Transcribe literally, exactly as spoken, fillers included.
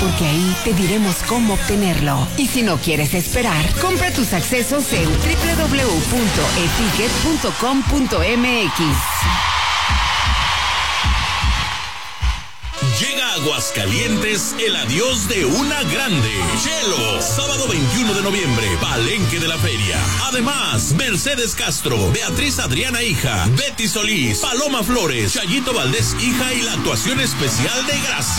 porque ahí te diremos cómo obtenerlo. Y si no quieres esperar, compra tus accesos en doble u doble u doble u punto e ticket punto com punto m x. Llega a Aguascalientes el adiós de una grande. Chelo, sábado veintiuno de noviembre, Palenque de la Feria. Además, Mercedes Castro, Beatriz Adriana hija, Betty Solís, Paloma Flores, Chayito Valdés hija y la actuación especial de Gracia.